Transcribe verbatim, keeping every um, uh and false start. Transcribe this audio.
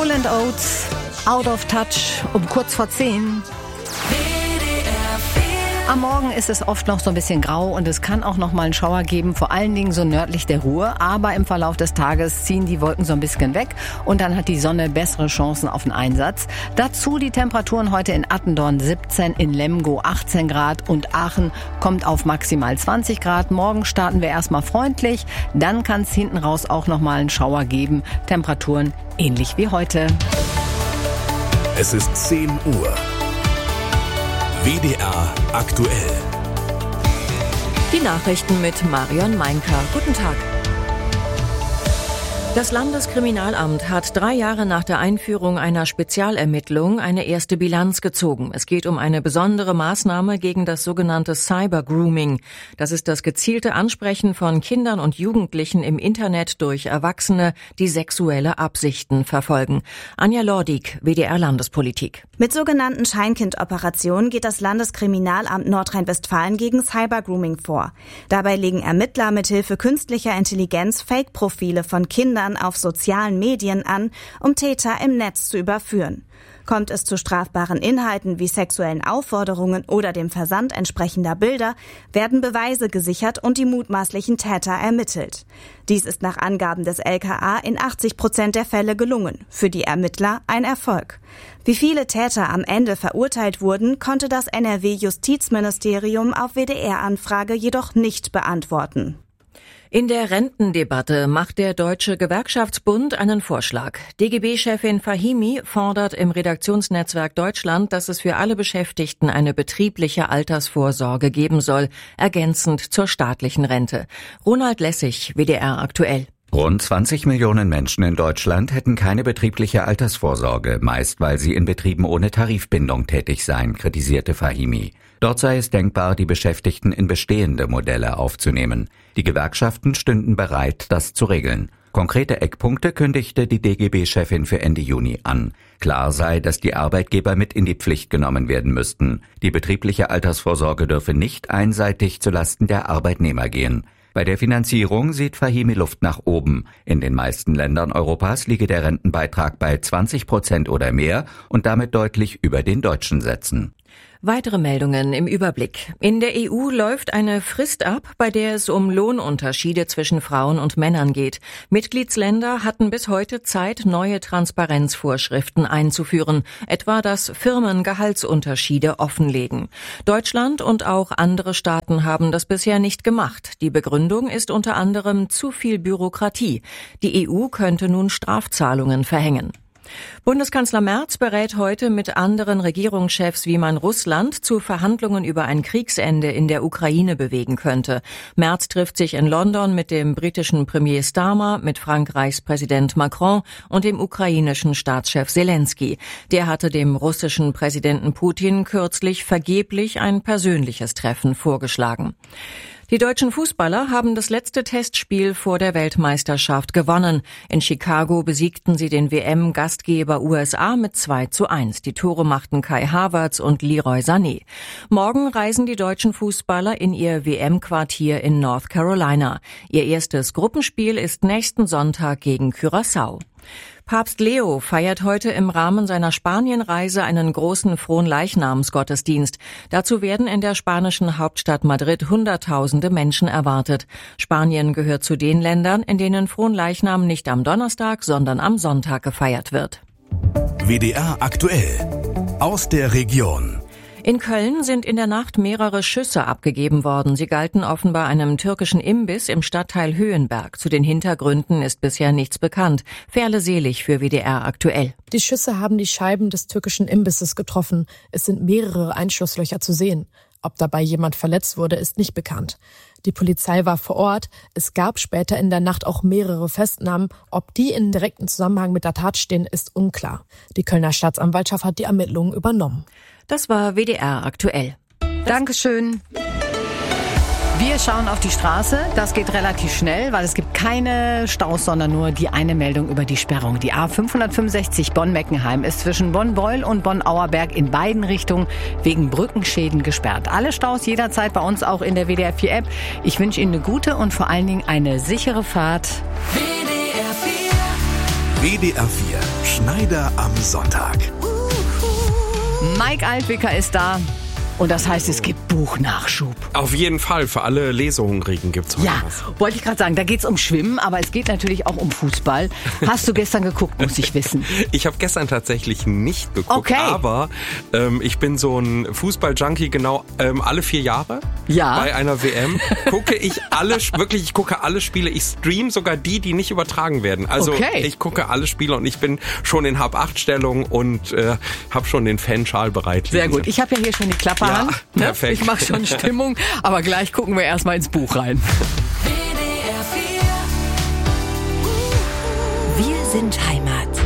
Roland Oates, Out of Touch, um kurz vor zehn. Am Morgen ist es oft noch so ein bisschen grau und es kann auch noch mal einen Schauer geben, vor allen Dingen so nördlich der Ruhr. Aber im Verlauf des Tages ziehen die Wolken so ein bisschen weg und dann hat die Sonne bessere Chancen auf den Einsatz. Dazu die Temperaturen heute in Attendorn siebzehn, in Lemgo achtzehn Grad und Aachen kommt auf maximal zwanzig Grad. Morgen starten wir erstmal freundlich, dann kann es hinten raus auch noch mal einen Schauer geben. Temperaturen ähnlich wie heute. Es ist zehn Uhr. W D R aktuell. Die Nachrichten mit Marion Meinker. Guten Tag. Das Landeskriminalamt hat drei Jahre nach der Einführung einer Spezialermittlung eine erste Bilanz gezogen. Es geht um eine besondere Maßnahme gegen das sogenannte Cyber-Grooming. Das ist das gezielte Ansprechen von Kindern und Jugendlichen im Internet durch Erwachsene, die sexuelle Absichten verfolgen. Anja Lordig, W D R Landespolitik. Mit sogenannten Scheinkind-Operationen geht das Landeskriminalamt Nordrhein-Westfalen gegen Cyber-Grooming vor. Dabei legen Ermittler mithilfe künstlicher Intelligenz Fake-Profile von Kindern auf sozialen Medien an, um Täter im Netz zu überführen. Kommt es zu strafbaren Inhalten wie sexuellen Aufforderungen oder dem Versand entsprechender Bilder, werden Beweise gesichert und die mutmaßlichen Täter ermittelt. Dies ist nach Angaben des L K A in achtzig Prozent der Fälle gelungen. Für die Ermittler ein Erfolg. Wie viele Täter am Ende verurteilt wurden, konnte das N R W-Justizministerium auf W D R-Anfrage jedoch nicht beantworten. In der Rentendebatte macht der Deutsche Gewerkschaftsbund einen Vorschlag. D G B-Chefin Fahimi fordert im Redaktionsnetzwerk Deutschland, dass es für alle Beschäftigten eine betriebliche Altersvorsorge geben soll, ergänzend zur staatlichen Rente. Ronald Lessig, W D R aktuell. Rund zwanzig Millionen Menschen in Deutschland hätten keine betriebliche Altersvorsorge, meist weil sie in Betrieben ohne Tarifbindung tätig seien, kritisierte Fahimi. Dort sei es denkbar, die Beschäftigten in bestehende Modelle aufzunehmen. Die Gewerkschaften stünden bereit, das zu regeln. Konkrete Eckpunkte kündigte die D G B-Chefin für Ende Juni an. Klar sei, dass die Arbeitgeber mit in die Pflicht genommen werden müssten. Die betriebliche Altersvorsorge dürfe nicht einseitig zulasten der Arbeitnehmer gehen. Bei der Finanzierung sieht Fahimi Luft nach oben. In den meisten Ländern Europas liege der Rentenbeitrag bei zwanzig Prozent oder mehr und damit deutlich über den deutschen Sätzen. Weitere Meldungen im Überblick. In der E U läuft eine Frist ab, bei der es um Lohnunterschiede zwischen Frauen und Männern geht. Mitgliedsländer hatten bis heute Zeit, neue Transparenzvorschriften einzuführen, etwa dass Firmen Gehaltsunterschiede offenlegen. Deutschland und auch andere Staaten haben das bisher nicht gemacht. Die Begründung ist unter anderem zu viel Bürokratie. Die E U könnte nun Strafzahlungen verhängen. Bundeskanzler Merz berät heute mit anderen Regierungschefs, wie man Russland zu Verhandlungen über ein Kriegsende in der Ukraine bewegen könnte. Merz trifft sich in London mit dem britischen Premier Starmer, mit Frankreichs Präsident Macron und dem ukrainischen Staatschef Zelensky. Der hatte dem russischen Präsidenten Putin kürzlich vergeblich ein persönliches Treffen vorgeschlagen. Die deutschen Fußballer haben das letzte Testspiel vor der Weltmeisterschaft gewonnen. In Chicago besiegten sie den W M-Gastgeber U S A mit zwei zu eins. Die Tore machten Kai Havertz und Leroy Sané. Morgen reisen die deutschen Fußballer in ihr W M-Quartier in North Carolina. Ihr erstes Gruppenspiel ist nächsten Sonntag gegen Curaçao. Papst Leo feiert heute im Rahmen seiner Spanienreise einen großen Fronleichnamsgottesdienst. Dazu werden in der spanischen Hauptstadt Madrid Hunderttausende Menschen erwartet. Spanien gehört zu den Ländern, in denen Fronleichnam nicht am Donnerstag, sondern am Sonntag gefeiert wird. W D R aktuell. Aus der Region. In Köln sind in der Nacht mehrere Schüsse abgegeben worden. Sie galten offenbar einem türkischen Imbiss im Stadtteil Höhenberg. Zu den Hintergründen ist bisher nichts bekannt. Ferle Selig für W D R aktuell. Die Schüsse haben die Scheiben des türkischen Imbisses getroffen. Es sind mehrere Einschusslöcher zu sehen. Ob dabei jemand verletzt wurde, ist nicht bekannt. Die Polizei war vor Ort. Es gab später in der Nacht auch mehrere Festnahmen. Ob die in direktem Zusammenhang mit der Tat stehen, ist unklar. Die Kölner Staatsanwaltschaft hat die Ermittlungen übernommen. Das war W D R aktuell. Dankeschön. Wir schauen auf die Straße. Das geht relativ schnell, weil es gibt keine Staus, sondern nur die eine Meldung über die Sperrung. Die A fünfhundertfünfundsechzig Bonn-Meckenheim ist zwischen Bonn-Beul und Bonn-Auerberg in beiden Richtungen wegen Brückenschäden gesperrt. Alle Staus jederzeit bei uns auch in der W D R vier App. Ich wünsche Ihnen eine gute und vor allen Dingen eine sichere Fahrt. W D R vier W D R vier, Schneider am Sonntag. Mike Altwicker ist da. Und das heißt, es gibt Buchnachschub. Auf jeden Fall, für alle Lesehungrigen gibt's heute Ja, was. wollte ich gerade sagen, da geht's um Schwimmen, aber es geht natürlich auch um Fußball. Hast du gestern geguckt, muss ich wissen. Ich habe gestern tatsächlich nicht geguckt, Okay. aber ähm, ich bin so ein Fußball-Junkie, genau ähm, alle vier Jahre Ja. bei einer W M gucke ich alle, wirklich, ich gucke alle Spiele, ich stream sogar die, die nicht übertragen werden. Also Okay. ich gucke alle Spiele und ich bin schon in Hab-acht-Stellung und äh, habe schon den Fanschal bereit. Sehr gut, ich habe ja hier schon die Klappe Ja, an. Ne? perfekt. Ich mache schon Stimmung, aber gleich gucken wir erstmal ins Buch rein. Wir sind Heimat.